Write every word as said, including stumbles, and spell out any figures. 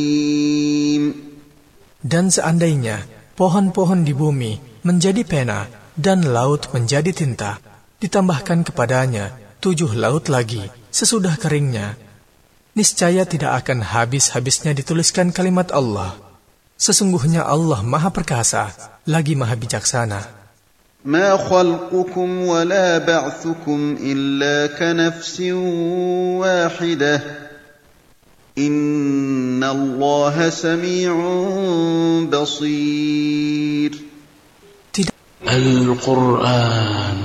Dan seandainya pohon-pohon di bumi menjadi pena dan laut menjadi tinta, ditambahkan kepadanya tujuh laut lagi sesudah keringnya, niscaya tidak akan habis-habisnya dituliskan kalimat Allah. Sesungguhnya Allah Maha Perkasa, lagi Maha Bijaksana. ما خلقكم ولا بعثكم إلا كنفس واحدة إن الله سميع بصير. القرآن